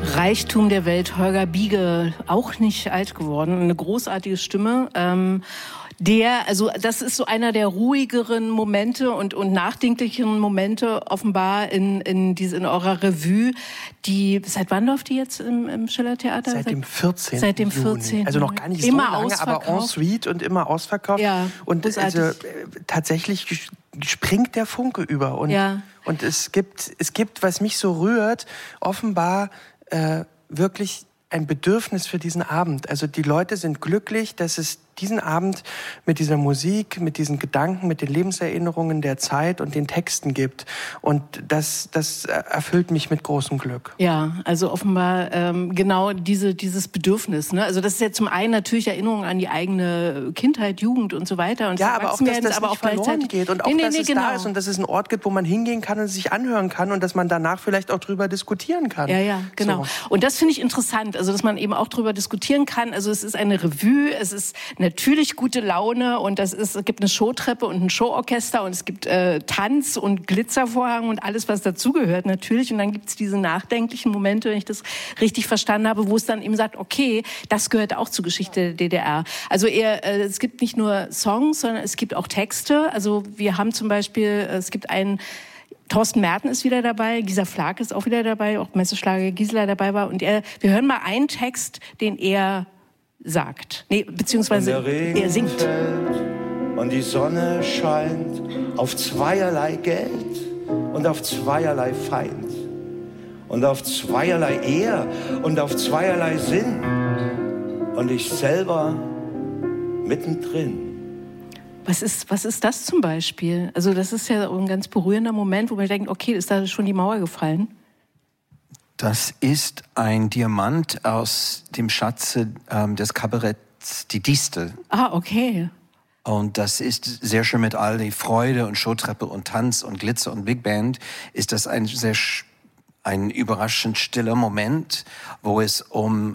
Reichtum der Welt, Holger Biege, auch nicht alt geworden, eine großartige Stimme. Das ist so einer der ruhigeren Momente und nachdenklicheren Momente offenbar in eurer Revue. Seit wann läuft die jetzt im Schillertheater? Seit dem 14. Seit dem 14. Also noch gar nicht immer so lange, aber en suite und immer ausverkauft. Ja, und tatsächlich springt der Funke über. Und es gibt, was mich so rührt, offenbar wirklich ein Bedürfnis für diesen Abend. Also die Leute sind glücklich, dass es diesen Abend mit dieser Musik, mit diesen Gedanken, mit den Lebenserinnerungen der Zeit und den Texten gibt. Und das erfüllt mich mit großem Glück. Ja, also offenbar genau dieses Bedürfnis. Ne? Also das ist ja zum einen natürlich Erinnerung an die eigene Kindheit, Jugend und so weiter. Und ja, aber auch, dass das nicht verloren geht. Und auch, dass es da ist und dass es ein Ort gibt, wo man hingehen kann und es sich anhören kann und dass man danach vielleicht auch drüber diskutieren kann. Ja, genau. So. Und das finde ich interessant, also dass man eben auch drüber diskutieren kann. Also es ist eine Revue, es ist natürlich gute Laune und es gibt eine Showtreppe und ein Showorchester und es gibt Tanz und Glitzervorhang und alles, was dazugehört natürlich. Und dann gibt es diese nachdenklichen Momente, wenn ich das richtig verstanden habe, wo es dann eben sagt, okay, das gehört auch zur Geschichte der DDR. Also es gibt nicht nur Songs, sondern es gibt auch Texte. Also wir haben zum Beispiel, es gibt einen Thorsten Merten ist wieder dabei, Gisa Flake ist auch wieder dabei, auch Messerschlager Gisela dabei war. Und wir hören mal einen Text, den er sagt. Beziehungsweise er singt. Fällt und die Sonne scheint auf zweierlei Geld und auf zweierlei Feind und auf zweierlei Ehr und auf zweierlei Sinn und ich selber mittendrin. Was ist das zum Beispiel? Also das ist ja ein ganz berührender Moment, wo man denkt, okay, ist da schon die Mauer gefallen? Das ist ein Diamant aus dem Schatze des Kabaretts Die Distel. Ah, okay. Und das ist sehr schön mit all die Freude und Showtreppe und Tanz und Glitzer und Big Band. Ist das ein überraschend stiller Moment, wo es um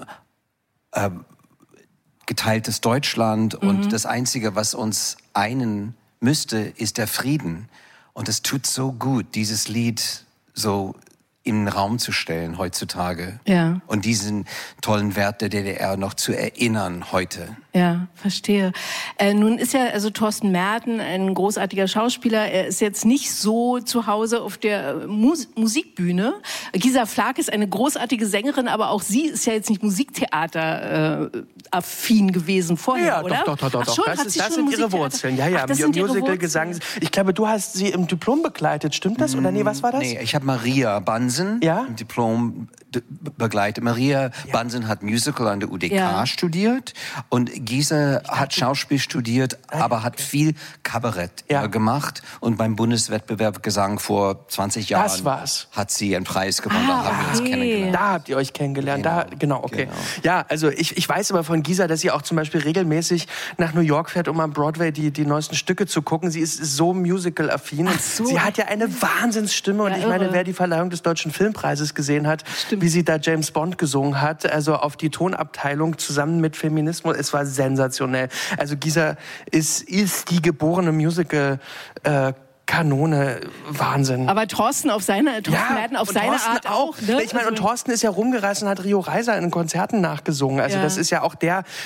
geteiltes Deutschland und das Einzige, was uns einen müsste, ist der Frieden. Und es tut so gut, dieses Lied so in den Raum zu stellen heutzutage. Ja. Und diesen tollen Wert der DDR noch zu erinnern heute. Ja, verstehe. Nun ist ja also Thorsten Merten ein großartiger Schauspieler. Er ist jetzt nicht so zu Hause auf der Musikbühne. Gisa Flake ist eine großartige Sängerin, aber auch sie ist ja jetzt nicht Musiktheater-affin gewesen vorher, ja, oder? Doch. Ach schon, das sind ihre Wurzeln. Ja, das sind Musical-Gesang. Ich glaube, du hast sie im Diplom begleitet. Stimmt das? Oder nee, was war das? Nee, ich habe Maria Bansen im Diplom begleitet. Maria Bansen hat Musical an der UDK studiert und Gisa hat Schauspiel studiert, aber hat viel Kabarett gemacht und beim Bundeswettbewerb Gesang vor 20 Jahren hat sie einen Preis gewonnen. Da haben wir uns kennengelernt. Da habt ihr euch kennengelernt. Genau. Ja, also ich weiß aber von Gisa, dass sie auch zum Beispiel regelmäßig nach New York fährt, um am Broadway die neuesten Stücke zu gucken. Sie ist so musical-affin. So. Sie hat ja eine Wahnsinnsstimme. Und ich meine, wer die Verleihung des Deutschen Filmpreises gesehen hat, wie sie da James Bond gesungen hat, also auf die Tonabteilung zusammen mit Feminismus, es war sensationell. Also Gisa ist die geborene Musical-Kanone, Wahnsinn. Aber Thorsten Merten auf seine Art auch. Ne? Ich meine, und Thorsten ist ja rumgereist und hat Rio Reiser in Konzerten nachgesungen. Also das ist ja auch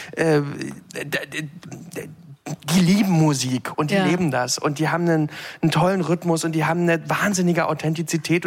die lieben Musik und die leben das. Und die haben einen tollen Rhythmus und die haben eine wahnsinnige Authentizität.